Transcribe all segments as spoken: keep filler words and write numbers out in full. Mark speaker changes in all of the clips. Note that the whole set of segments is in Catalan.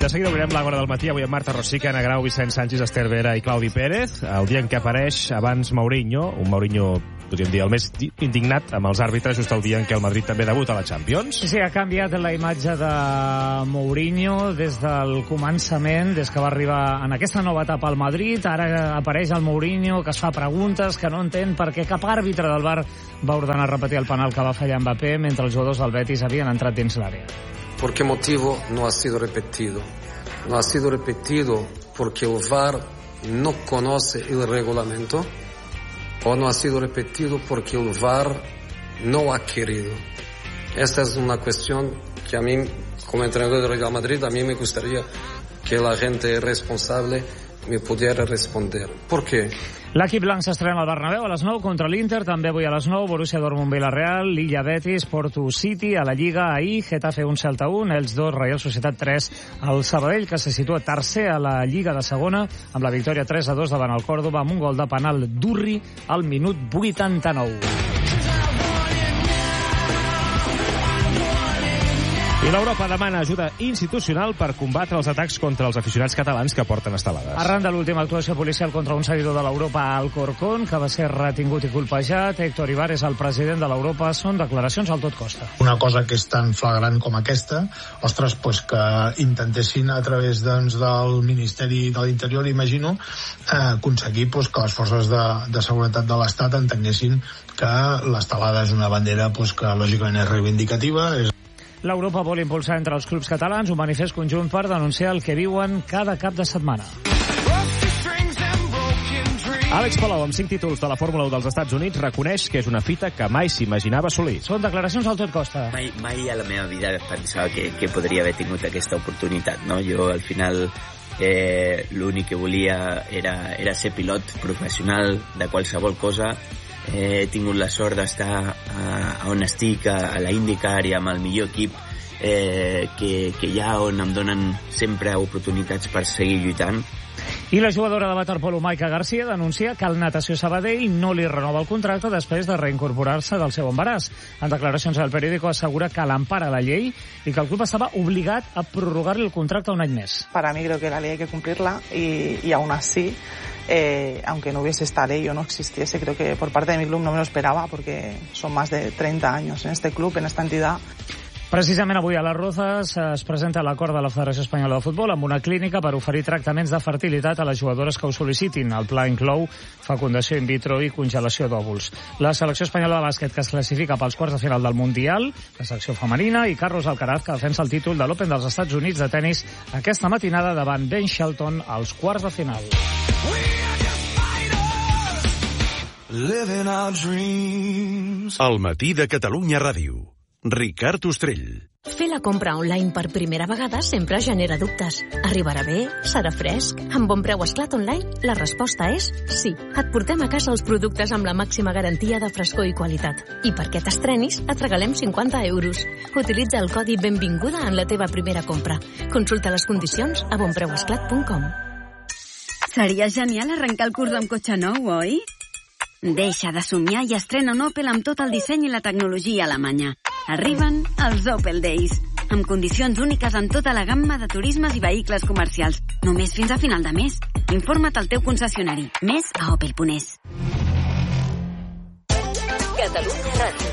Speaker 1: De seguida obrirem l'Àgora del matí, avui amb Marta Rosique, Anna Grau, Vicent Sánchez, Esther Vera i Claudi Pérez. El dia en què apareix abans Mourinho, un Mourinho, podríem dir, el més indignat amb els àrbitres, just el dia en què el Madrid també debuta a la Champions.
Speaker 2: Sí, ha canviat la imatge de Mourinho des del començament, des que va arribar en aquesta nova etapa al Madrid. Ara apareix el Mourinho, que es fa preguntes, que no entén per què cap àrbitre del V A R va ordenar repetir el penal que va fallar Mbappé mentre els jugadors del Betis havien entrat dins l'àrea.
Speaker 3: ¿Por qué motivo no ha sido repetido? No ha sido repetido porque el V A R no conoce el reglamento o no ha sido repetido porque el V A R no ha querido. Esta es una cuestión que a mí, como entrenador del Real Madrid, a mí me gustaría que la gente responsable me pudiera responder. ¿Por qué?
Speaker 2: L'equip blanc s'estrena al Bernabéu a les nou contra l'Inter, també avui a les nou, Borussia Dortmund-Villarreal, Lilla Betis, Porto City, a la Lliga ahir, Getafe un Celta un, Elx dos, Reial Societat tres, el Sabadell, que se situa tercer a la Lliga de segona, amb la victòria tres a dos davant el Córdoba, amb un gol de penal d'Urri al minut vuitanta-nou.
Speaker 1: I l'Europa demana ajuda institucional per combatre els atacs contra els aficionats catalans que porten estelades.
Speaker 2: Arran de l'última actuació policial contra un seguidor de l'Europa a Alcorcón, que va ser retingut i colpejat, Héctor Ibarres, el president de l'Europa, són declaracions al tot costa.
Speaker 4: Una cosa que és tan flagrant com aquesta, ostres, pues que intentessin a través doncs, del Ministeri de l'Interior, imagino, eh, aconseguir pues, que les forces de, de seguretat de l'Estat entenguessin que l'estelada és una bandera pues, que lògicament és reivindicativa, és
Speaker 2: L'Europa vol impulsar entre els clubs catalans un manifest conjunt per denunciar el que viuen cada cap de setmana.
Speaker 1: Àlex Palou, amb cinc títols de la Fórmula u dels Estats Units, reconeix que és una fita que mai s'imaginava assolir.
Speaker 2: Són declaracions al tot costa.
Speaker 5: Mai, mai a la meva vida pensava que, que podria haver tingut aquesta oportunitat, no? Jo, al final, eh, l'únic que volia era, era ser pilot professional de qualsevol cosa. Eh, he tingut la sort d'estar a, a on estic, a, a la IndyCar i amb el millor equip eh, que, que hi ha, on em donen sempre oportunitats per seguir lluitant.
Speaker 2: I la jugadora de waterpolo Maica Garcia denuncia que el Natació Sabadell no li renova el contracte després de reincorporar-se del seu embaràs. En declaracions al periòdico assegura que l'empara la llei i que el club estava obligat a prorrogar-li el contracte un any més.
Speaker 6: Para mí creo que la ley hay que cumplirla y, y aún así Eh, aunque no hubiese esta ley o no existiese, creo que por parte de mi club no me lo esperaba porque son más de treinta años en este club, en esta entidad.
Speaker 2: Precisament avui a les Rozas es presenta l'acord de la Federació Espanyola de Futbol amb una clínica per oferir tractaments de fertilitat a les jugadores que ho sol·licitin. El pla inclou fecundació in vitro i congelació d'òvuls. La selecció espanyola de bàsquet, que es classifica pels quarts de final del Mundial, la secció femenina, i Carlos Alcaraz, que defensa el títol de l'Open dels Estats Units de tennis aquesta matinada davant Ben Shelton als quarts de final.
Speaker 7: Al matí de Catalunya Ràdio. Ricard Ostrell.
Speaker 8: Fer la compra online per primera vegada sempre genera dubtes. Arribarà bé? Serà fresc? Amb Bon Preu Esclat Online, la resposta és sí. Et portem a casa els productes amb la màxima garantia de frescor i qualitat. I perquè t'estrenis, et regalem cinquanta euros. Utilitza el codi Benvinguda en la teva primera compra. Consulta les condicions a bon preu esclat punt com.
Speaker 9: Seria genial arrencar el curs amb cotxe nou, oi? Deixa de somiar i estrena un Opel amb tot el disseny i la tecnologia alemanya. Arriben els Opel Days, amb condicions úniques en tota la gamma de turismes i vehicles comercials. Només fins a final de mes. Informa't al teu concessionari. Més a opel punt es.
Speaker 8: Catalunya Ràdio.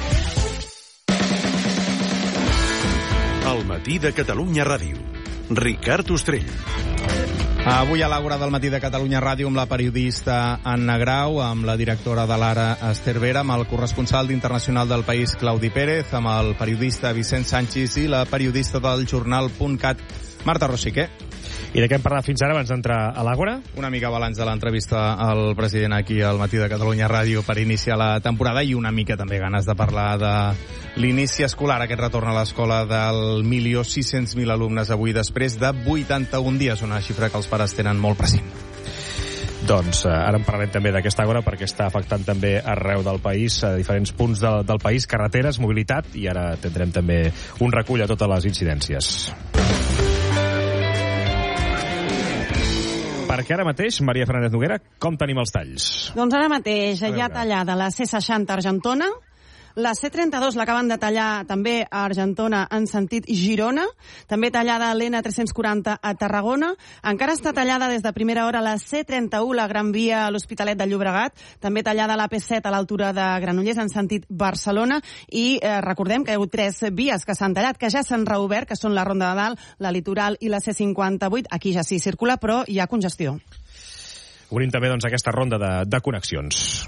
Speaker 7: Al matí de Catalunya Ràdio. Ricard Ostrell.
Speaker 10: Avui a l'Àgora del matí de Catalunya Ràdio amb la periodista Anna Grau, amb la directora de l'Ara Esther Vera, amb el corresponsal d'Internacional del País Claudi Pérez, amb el periodista Vicent Sánchez i la periodista del jornal punt cat Marta Rosique.
Speaker 1: I de què hem parlat fins ara abans d'entrar a l'Àgora?
Speaker 10: Una mica balanç de l'entrevista al president aquí al matí de Catalunya Ràdio per iniciar la temporada i una mica també ganes de parlar de l'inici escolar, aquest retorn a l'escola del milió sis-cents mil alumnes avui després de vuitanta-un dies, una xifra que els pares tenen molt present.
Speaker 1: Doncs eh, ara en parlarem també d'aquesta Àgora perquè està afectant també arreu del país, a diferents punts de, del país, carreteres, mobilitat, i ara tindrem també un recull a totes les incidències. Perquè ara mateix, Maria Fernández Noguera, com tenim els talls?
Speaker 11: Doncs ara mateix, ja tallada la C seixanta Argentona, La C trenta-dos l'acaben de tallar també a Argentona en sentit Girona, també tallada a l'N tres-cents quaranta a Tarragona. Encara està tallada des de primera hora la C trenta-u, la Gran Via a l'Hospitalet de Llobregat, també tallada la P set a l'altura de Granollers en sentit Barcelona, i eh, recordem que hi ha hagut tres vies que s'han tallat, que ja s'han reobert, que són la Ronda de Dalt, la Litoral i la C cinquanta-vuit. Aquí ja sí circula, però hi ha congestió.
Speaker 1: Obrim també doncs, aquesta ronda de, de connexions.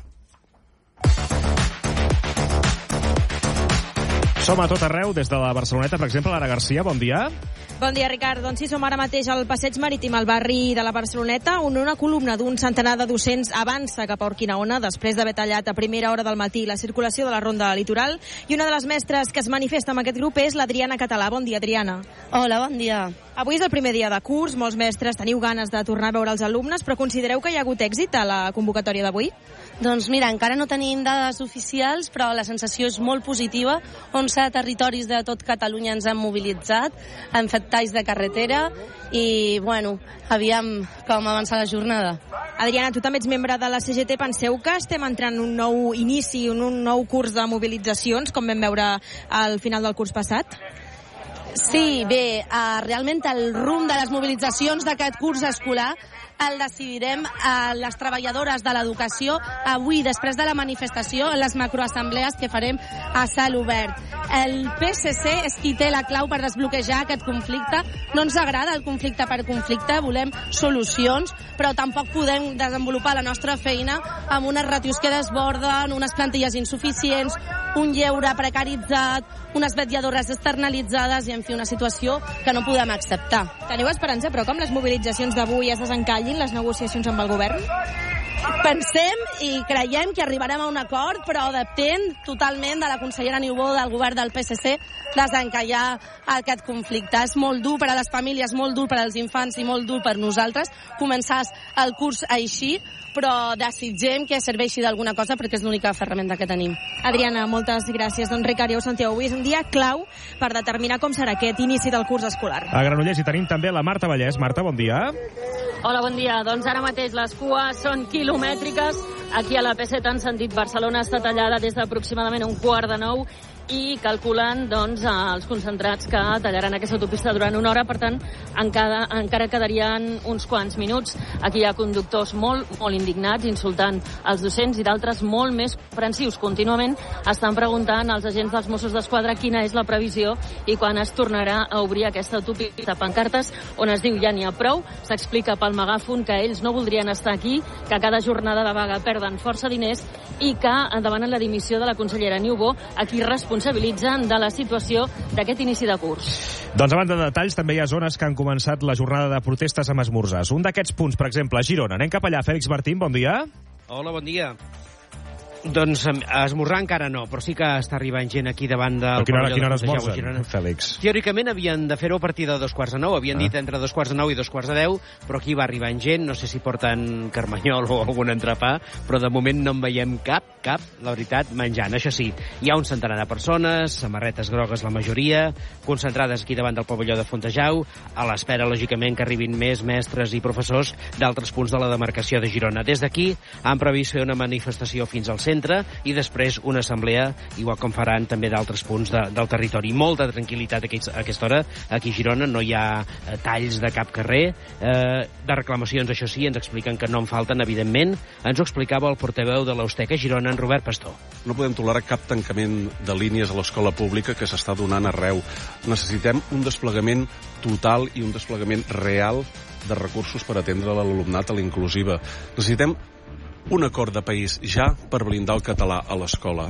Speaker 1: Som a tot arreu, des de la Barceloneta, per exemple, Lara Garcia, bon dia.
Speaker 12: Bon dia, Ricard. Doncs sí, som ara mateix al Passeig Marítim, al barri de la Barceloneta, on una columna d'un centenar de docents avança cap a Urquinaona després d'haver tallat a primera hora del matí la circulació de la Ronda Litoral. I una de les mestres que es manifesta amb aquest grup és l'Adriana Català. Bon dia, Adriana.
Speaker 13: Hola, bon dia.
Speaker 12: Avui és el primer dia de curs, molts mestres teniu ganes de tornar a veure els alumnes, però considereu que hi ha hagut èxit a la convocatòria d'avui?
Speaker 13: Doncs mira, encara no tenim dades oficials, però la sensació és molt positiva. onze territoris de tot Catalunya ens han mobilitzat, han fet talls de carretera i, bueno, aviam com avança la jornada.
Speaker 12: Adriana, tu també ets membre de la C G T. Penseu que estem entrant en un nou inici, en un nou curs de mobilitzacions, com vam veure al final del curs passat?
Speaker 13: Sí, bé, uh, realment el rumb de les mobilitzacions d'aquest curs escolar el decidirem a les treballadores de l'educació avui, després de la manifestació, en les macroassemblees que farem a cel obert. El P S C és qui té la clau per desbloquejar aquest conflicte. No ens agrada el conflicte per conflicte, volem solucions, però tampoc podem desenvolupar la nostra feina amb unes ràtios que desborden, unes plantilles insuficients, un lleure precaritzat, unes vetlladores externalitzades i, en fi, una situació que no podem acceptar.
Speaker 12: Teniu esperança, però, que amb les mobilitzacions d'avui es desencallin les negociacions amb el govern?
Speaker 13: Pensem i creiem que arribarem a un acord, però depèn totalment de la consellera Niubó del govern del P S C desencallar aquest conflicte. És molt dur per a les famílies, molt dur per als infants i molt dur per nosaltres començar el curs així, però desitgem que serveixi d'alguna cosa perquè és l'única ferramenta que tenim.
Speaker 12: Adriana, moltes gràcies. Doncs Ricard, ja ho sentiu, avui és un dia clau per determinar com serà aquest inici del curs escolar.
Speaker 1: A Granollers hi tenim també la Marta Vallès. Marta, bon dia.
Speaker 14: Hola, bon dia. Doncs ara mateix les cues són quilomètriques. Aquí a la P set en sentit Barcelona està tallada des d'aproximadament un quart de nou i calculen doncs, els concentrats que tallaran aquesta autopista durant una hora, per tant encara, encara quedarien uns quants minuts. Aquí hi ha conductors molt, molt indignats, insultant els docents, i d'altres molt més comprensius. Contínuament estan preguntant als agents dels Mossos d'Esquadra quina és la previsió i quan es tornarà a obrir aquesta autopista. Pancartes on es diu ja n'hi ha prou, s'explica pel megàfon que ells no voldrien estar aquí, que cada jornada de vaga perden força diners i que demanen la dimissió de la consellera Niubó, a qui responsabilitzen de la situació d'aquest inici de curs.
Speaker 1: Doncs a banda de detalls, també hi ha zones que han començat la jornada de protestes amb esmorzars. Un d'aquests punts, per exemple, a Girona. Anem cap allà. Fèlix Martín, bon dia.
Speaker 15: Hola, bon dia. Doncs a esmorzar encara no, però sí que està arribant gent aquí davant del...
Speaker 1: A quina hora, quina hora esmorzen, Fèlix?
Speaker 15: Teòricament havien de fer-ho a partir de dos quarts de nou, havien ah. dit entre dos quarts de nou i dos quarts de deu, però aquí va arribant gent, no sé si porten carmanyol o algun entrepà, però de moment no en veiem cap, cap, la veritat, menjant. Això sí, hi ha un centenar de persones, samarretes grogues la majoria, concentrades aquí davant del pavelló de Fontejau, a l'espera, lògicament, que arribin més mestres i professors d'altres punts de la demarcació de Girona. Des d'aquí han previst fer una manifestació fins al centre, centre i després una assemblea, igual com faran també d'altres punts de, del territori. Molta tranquil·litat a aquesta hora. Aquí a Girona no hi ha eh, talls de cap carrer. Eh, de reclamacions, això sí, ens expliquen que no en falten, evidentment. Ens ho explicava el portaveu de l'Austeca a Girona, en Robert Pastor.
Speaker 16: No podem tolerar cap tancament de línies a l'escola pública que s'està donant arreu. Necessitem un desplegament total i un desplegament real de recursos per atendre l'alumnat a la inclusiva. Necessitem un acord de país ja per blindar el català a l'escola.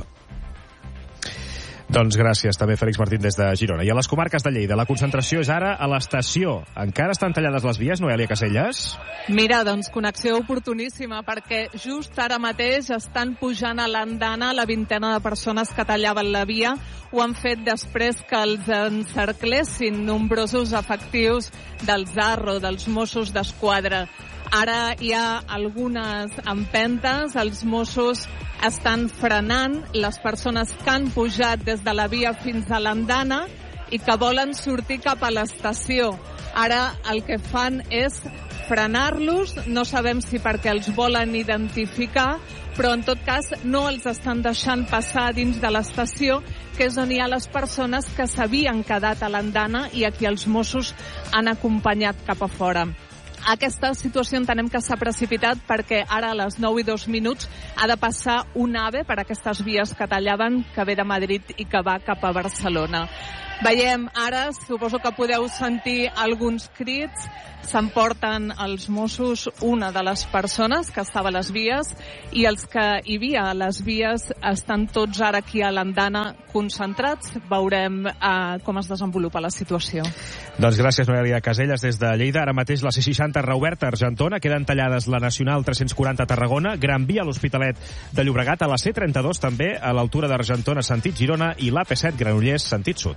Speaker 1: Doncs gràcies també, Fèlix Martín, des de Girona. I a les comarques de Lleida, la concentració és ara a l'estació. Encara estan tallades les vies, Noelia Caselles?
Speaker 17: Mira, doncs connexió oportuníssima, perquè just ara mateix estan pujant a l'andana la vintena de persones que tallaven la via. Ho han fet després que els encerclessin nombrosos efectius del Zarro, dels Mossos d'Esquadra. Ara hi ha algunes empentes, els Mossos estan frenant les persones que han pujat des de la via fins a l'andana i que volen sortir cap a l'estació. Ara el que fan és frenar-los, no sabem si perquè els volen identificar, però en tot cas no els estan deixant passar dins de l'estació, que és on hi ha les persones que s'havien quedat a l'andana i a qui els Mossos han acompanyat cap a fora. Aquesta situació entenem que s'ha precipitat perquè ara a les nou i dos minuts ha de passar un AVE per aquestes vies que tallaven, que ve de Madrid i que va cap a Barcelona. Veiem ara, suposo que podeu sentir alguns crits, s'emporten els Mossos una de les persones que estava a les vies i els que hi havia a les vies estan tots ara aquí a l'andana concentrats. Veurem eh, com es desenvolupa la situació.
Speaker 1: Doncs gràcies, Noelia Caselles, des de Lleida. Ara mateix la C seixanta reoberta a Argentona, queden tallades la Nacional tres-cents quaranta a Tarragona, Gran Via a l'Hospitalet de Llobregat, a la C trenta-dos també, a l'altura d'Argentona, sentit Girona, i l'A P set Granollers, sentit sud.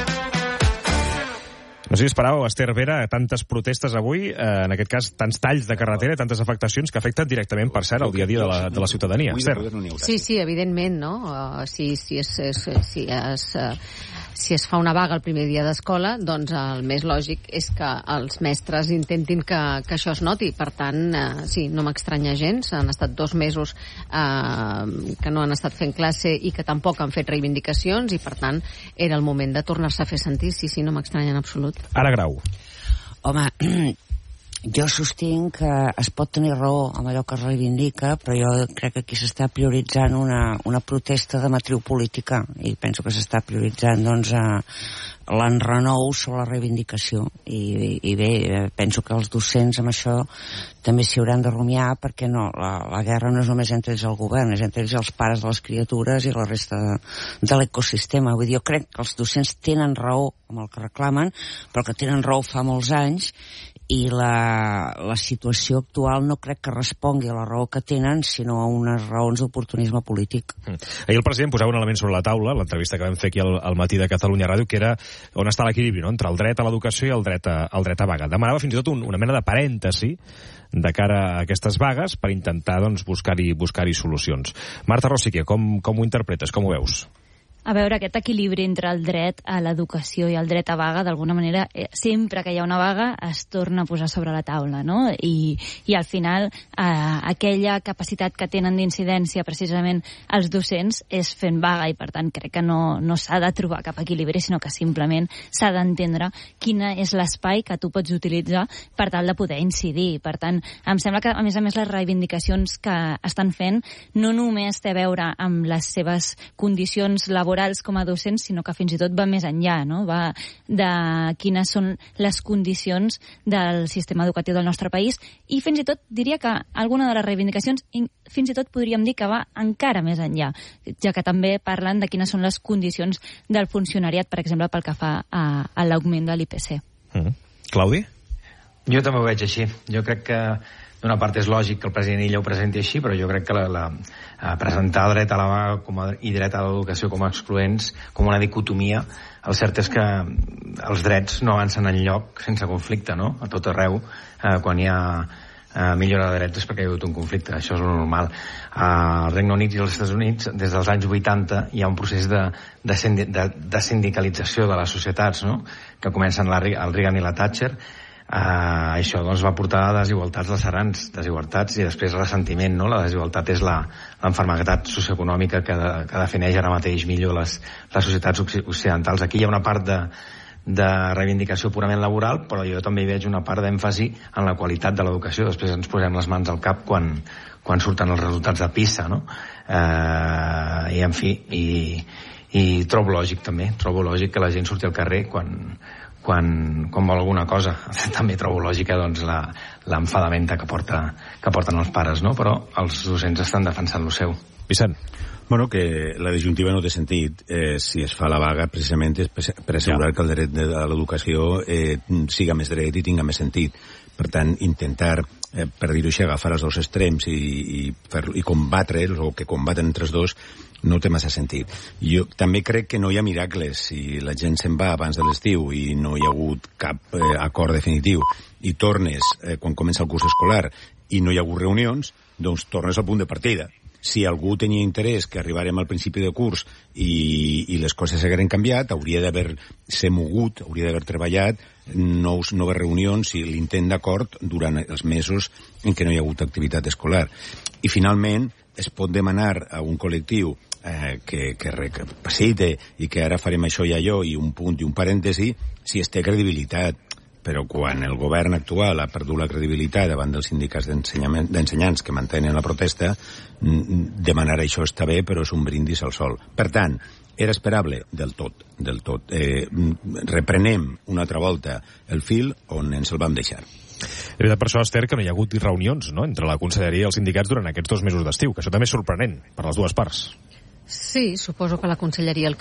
Speaker 1: No sé si esperàveu, Esther Vera, tantes protestes avui, eh, en aquest cas, tants talls de carretera i tantes afectacions que afecten directament, per cert, el dia a dia de la, de la ciutadania. Esther.
Speaker 18: Sí, sí, evidentment, no? Uh, si, si, es, es, si, es, uh, si es fa una vaga el primer dia d'escola, doncs el més lògic és que els mestres intentin que, que això es noti. Per tant, uh, sí, no m'estranya gens. Han estat dos mesos uh, que no han estat fent classe i que tampoc han fet reivindicacions i, per tant, era el moment de tornar-se a fer sentir. Sí, sí, no m'estranya en absolut.
Speaker 1: Ara Grau.
Speaker 19: Home, jo sostinc que es pot tenir raó amb allò que es reivindica, però jo crec que aquí s'està prioritzant una, una protesta de matriu política i penso que s'està prioritzant doncs, l'enrenou sobre la reivindicació i, i, i bé, penso que els docents amb això també s'hi hauran de rumiar perquè no, la, la guerra no és només entre ells el govern, és entre ells els pares de les criatures i la resta de, de l'ecosistema. Vull dir, jo crec que els docents tenen raó amb el que reclamen, però que tenen raó fa molts anys i la, la situació actual no crec que respongui a la raó que tenen, sinó a unes raons d'oportunisme polític.
Speaker 1: Mm. Ahir el president posava un element sobre la taula, l'entrevista que vam fer aquí al, al matí de Catalunya Ràdio, que era on està l'equilibri, no?, entre el dret a l'educació i el dret a, el dret a vaga. Demanava fins i tot un, una mena de parèntesi de cara a aquestes vagues per intentar doncs, buscar-hi buscar-hi solucions. Marta Rosique, com, com ho interpretes, com ho veus?
Speaker 20: A veure, aquest equilibri entre el dret a l'educació i el dret a vaga, d'alguna manera, eh, sempre que hi ha una vaga es torna a posar sobre la taula, no? I, i al final, eh, aquella capacitat que tenen d'incidència precisament els docents és fent vaga i, per tant, crec que no, no s'ha de trobar cap equilibri, sinó que simplement s'ha d'entendre quin és l'espai que tu pots utilitzar per tal de poder incidir. Per tant, em sembla que, a més a més, les reivindicacions que estan fent no només té a veure amb les seves condicions laborals com a docents, sinó que fins i tot va més enllà, no? Va de quines són les condicions del sistema educatiu del nostre país i fins i tot diria que alguna de les reivindicacions fins i tot podríem dir que va encara més enllà, ja que també parlen de quines són les condicions del funcionariat, per exemple, pel que fa a, a l'augment de l'I P C.
Speaker 1: Mm. Claudi?
Speaker 21: Jo també ho veig així. Jo crec que d'una part és lògic que el president Illa ho presenti així, però jo crec que la, la, a presentar el dret a la vaga com a, i dret a l'educació com a excloents, com una dicotomia, el cert és que els drets no avancen enlloc sense conflicte, no? A tot arreu, eh, quan hi ha eh, millora de drets és perquè hi ha hagut un conflicte, això és lo normal. Al Regne Unit i als Estats Units, des dels anys vuitanta, hi ha un procés de, de, de, de sindicalització de les societats, no? Que comencen la, el Reagan i la Thatcher. Uh, això doncs, va portar a desigualtats lacerants, desigualtats i després ressentiment, no? La desigualtat és l'enfermetat socioeconòmica que, de, que defineix ara mateix millor les, les societats occidentals. Aquí hi ha una part de, de reivindicació purament laboral, però jo també hi veig una part d'èmfasi en la qualitat de l'educació. Després ens posem les mans al cap quan, quan surten els resultats de PISA, no? Uh, I, en fi, i, i trobo lògic també, trobo lògic que la gent surti al carrer quan... Quan, quan vol alguna cosa. També trobo lògica doncs, l'enfadamenta que, porta, que porten els pares, no? Però els docents estan defensant lo seu.
Speaker 1: Vicent.
Speaker 22: Bueno, que la disjuntiva no té sentit. Eh, si es fa la vaga, precisament és per assegurar ja. que el dret de l'educació eh, siga més dret i tinga més sentit. Per tant, intentar, eh, per dir-ho així, agafar els dos extrems i, i, fer, i combatre'ls, o que combaten entre els dos, no té massa sentit. Jo també crec que no hi ha miracles. Si la gent se'n va abans de l'estiu i no hi ha hagut cap eh, acord definitiu i tornes eh, quan comença el curs escolar i no hi ha hagut reunions, doncs tornes al punt de partida. si algú tenia interès que arribarem al principi de curs i, i les coses s'hagueren canviat, hauria d'haver-se mogut, hauria d'haver treballat nous, noves reunions i l'intent d'acord durant els mesos en què no hi ha hagut activitat escolar. I finalment es pot demanar a un col·lectiu eh, que, que recapacite i que ara farem això i allò i un punt i un parèntesi si es té credibilitat. Però quan el govern actual ha perdut la credibilitat davant dels sindicats d'ensenyants que mantenen la protesta, demanar això està bé, però és un brindis al sol. Per tant, era esperable del tot, del tot. Eh, reprenem una altra volta el fil on ens el vam deixar.
Speaker 1: És veritat per això, Esther, que no hi ha hagut reunions, no?, entre la conselleria i els sindicats durant aquests dos mesos d'estiu, que això també és sorprenent per les dues parts.
Speaker 18: Sí, suposo que la conselleria el